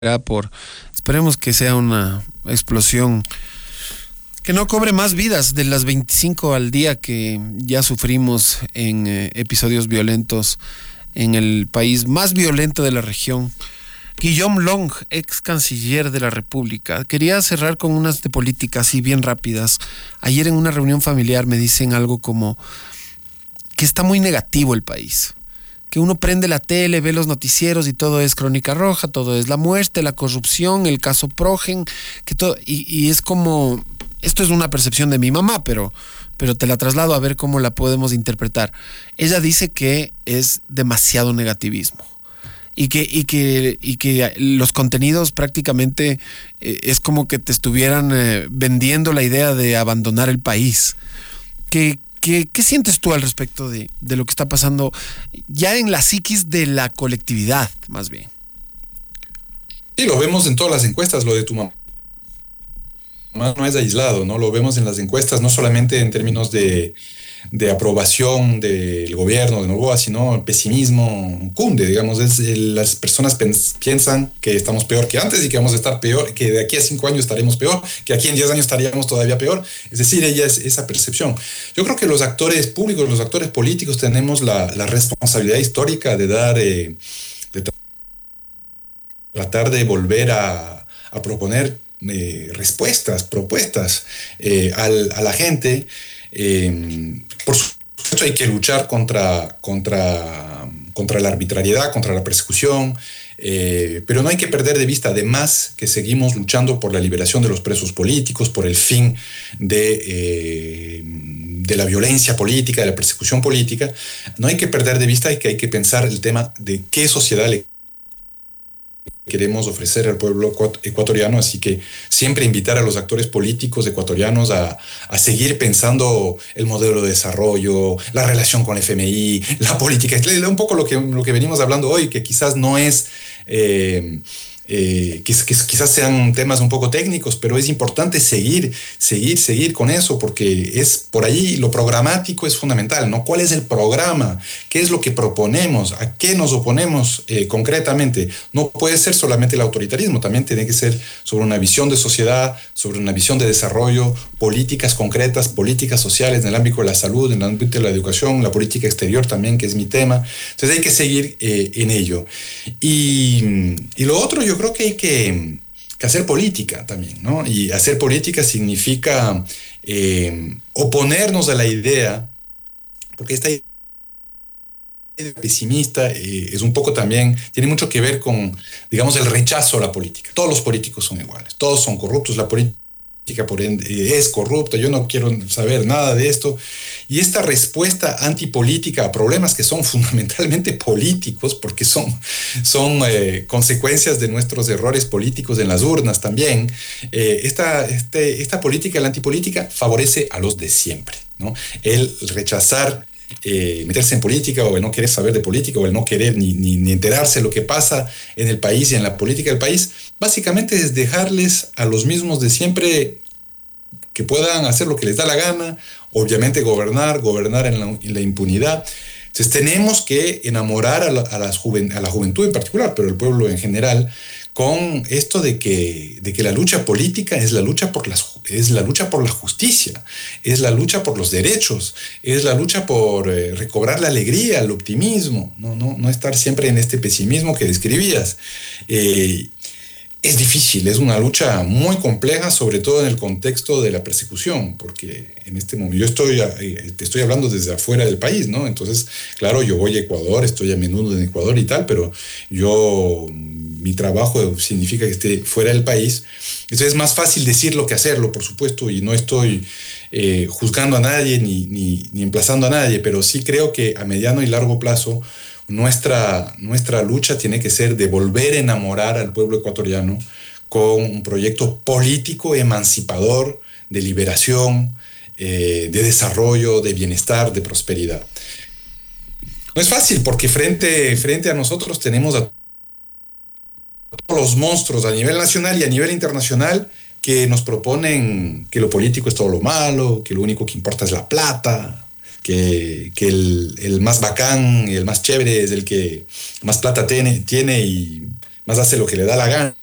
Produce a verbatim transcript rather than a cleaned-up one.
por, esperemos que sea una explosión que no cobre más vidas de las veinticinco al día que ya sufrimos en eh, episodios violentos en el país más violento de la región. Guillaume Long, ex canciller de la República. Quería cerrar con unas de política así bien rápidas. Ayer en una reunión familiar me dicen algo como que está muy negativo el país, que uno prende la tele, ve los noticieros y todo es crónica roja, todo es la muerte, la corrupción, el caso Progen, que todo, y, y es como, esto es una percepción de mi mamá, pero, pero te la traslado a ver cómo la podemos interpretar. Ella dice que es demasiado negativismo y que, y que, y que los contenidos prácticamente eh, es como que te estuvieran eh, vendiendo la idea de abandonar el país. Que ¿Qué, ¿Qué sientes tú al respecto de, de lo que está pasando ya en la psiquis de la colectividad, más bien? Sí, lo vemos en todas las encuestas, lo de tu mamá no es aislado, ¿no? Lo vemos en las encuestas, no solamente en términos de, de aprobación del gobierno de Noboa, sino el pesimismo cunde, digamos, es, el, las personas pens, piensan que estamos peor que antes y que vamos a estar peor, que de aquí a cinco años estaremos peor, que aquí en diez años estaríamos todavía peor. Es decir, ella es esa percepción. Yo creo que los actores públicos, los actores políticos tenemos la, la responsabilidad histórica de dar, eh, de tra tratar de volver a, a proponer eh, respuestas, propuestas eh, al, a la gente. Eh, por supuesto hay que luchar contra, contra, contra la arbitrariedad, contra la persecución, eh, pero no hay que perder de vista además que seguimos luchando por la liberación de los presos políticos, por el fin de, eh, de la violencia política, de la persecución política. No hay que perder de vista que hay que pensar el tema de qué sociedad le queremos ofrecer al pueblo ecuatoriano, así que siempre invitar a los actores políticos ecuatorianos a, a seguir pensando el modelo de desarrollo, la relación con el F M I, la política, un poco lo que, lo que venimos hablando hoy, que quizás no es... Eh, Eh, que, que quizás sean temas un poco técnicos, pero es importante seguir, seguir, seguir con eso, porque es por ahí lo programático es fundamental, ¿no? ¿Cuál es el programa? ¿Qué es lo que proponemos? ¿A qué nos oponemos eh, concretamente? No puede ser solamente el autoritarismo, también tiene que ser sobre una visión de sociedad, sobre una visión de desarrollo, políticas concretas, políticas sociales en el ámbito de la salud, en el ámbito de la educación, la política exterior también, que es mi tema. Entonces hay que seguir eh, en ello. Y, y lo otro, yo creo que hay que, que hacer política también, ¿no? Y hacer política significa eh, oponernos a la idea, porque esta idea pesimista eh, es un poco también, tiene mucho que ver con, digamos, el rechazo a la política. Todos los políticos son iguales, todos son corruptos, la política por ende es corrupta, yo no quiero saber nada de esto. Y esta respuesta antipolítica a problemas que son fundamentalmente políticos, porque son, son eh, consecuencias de nuestros errores políticos en las urnas también, eh, esta, este, esta política, la antipolítica, favorece a los de siempre, ¿no? El rechazar Eh, meterse en política, o el no querer saber de política, o el no querer ni, ni, ni enterarse de lo que pasa en el país y en la política del país, básicamente es dejarles a los mismos de siempre que puedan hacer lo que les da la gana, obviamente gobernar, gobernar en la, en la impunidad. Entonces tenemos que enamorar a la, a, las juven, a la juventud en particular, pero el pueblo en general, con esto de que, de que la lucha política es la lucha, por las, es la lucha por la justicia, es la lucha por los derechos, es la lucha por eh, recobrar la alegría, el optimismo, no, no, no estar siempre en este pesimismo que describías. Eh, Es difícil, es una lucha muy compleja, sobre todo en el contexto de la persecución, porque en este momento yo estoy, te estoy hablando desde afuera del país, ¿no? Entonces, claro, yo voy a Ecuador, estoy a menudo en Ecuador y tal, pero yo, mi trabajo significa que esté fuera del país. Entonces es más fácil decirlo que hacerlo, por supuesto, y no estoy eh, juzgando a nadie ni, ni, ni emplazando a nadie, pero sí creo que a mediano y largo plazo Nuestra, nuestra lucha tiene que ser de volver a enamorar al pueblo ecuatoriano con un proyecto político emancipador, de liberación, eh, de desarrollo, de bienestar, de prosperidad. No es fácil porque frente, frente a nosotros tenemos a todos los monstruos a nivel nacional y a nivel internacional que nos proponen que lo político es todo lo malo, que lo único que importa es la plata, que, que el, el más bacán y el más chévere es el que más plata tiene, tiene y más hace lo que le da la gana.